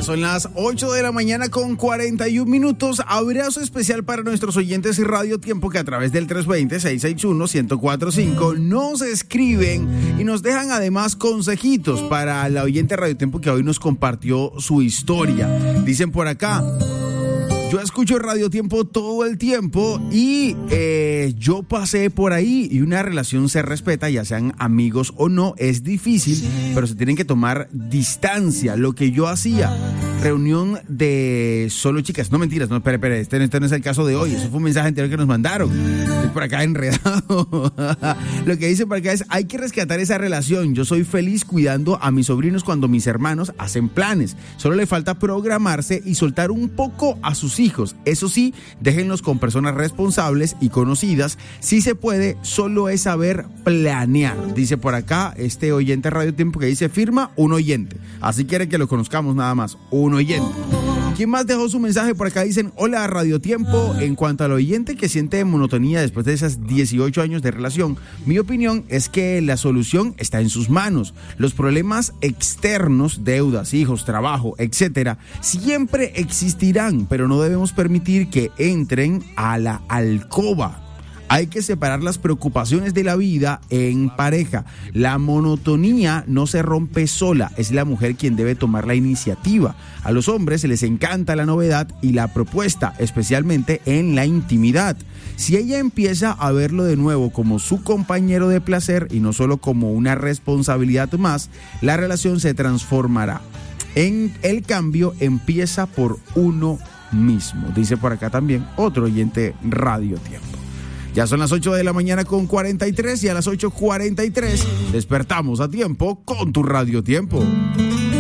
Ya son las 8 de la mañana con 41 minutos. Abrazo especial para nuestros oyentes y Radio Tiempo que a través del 320-661-1045 nos escriben y nos dejan además consejitos para la oyente Radio Tiempo que hoy nos compartió su historia. Dicen por acá: yo escucho Radio Tiempo todo el tiempo y yo pasé por ahí y una relación se respeta, ya sean amigos o no, es difícil, pero se tienen que tomar distancia. Lo que yo hacía, reunión de solo chicas, no mentiras, no, espere, este no es el caso de hoy, eso fue un mensaje anterior que nos mandaron. Estoy por acá enredado. Lo que dice por acá es: hay que rescatar esa relación. Yo soy feliz cuidando a mis sobrinos cuando mis hermanos hacen planes. Solo le falta programarse y soltar un poco a sus hijos. Eso sí, déjenlos con personas responsables y conocidas. Si se puede, solo es saber planear. Dice por acá este oyente Radio Tiempo que dice: firma un oyente. Así quiere que lo conozcamos nada más, un oyente. ¿Quién más dejó su mensaje? Por acá dicen: hola Radio Tiempo, en cuanto al oyente que siente monotonía después de esas 18 años de relación, mi opinión es que la solución está en sus manos. Los problemas externos, deudas, hijos, trabajo, etcétera, siempre existirán, pero no debemos permitir que entren a la alcoba. Hay que separar las preocupaciones de la vida en pareja. La monotonía no se rompe sola, es la mujer quien debe tomar la iniciativa. A los hombres les encanta la novedad y la propuesta, especialmente en la intimidad. Si ella empieza a verlo de nuevo como su compañero de placer y no solo como una responsabilidad más, la relación se transformará. El cambio empieza por uno mismo, dice por acá también otro oyente Radio Tiempo. Ya son las 8 de la mañana con 43 y a las 8:43 despertamos a tiempo con tu Radio Tiempo.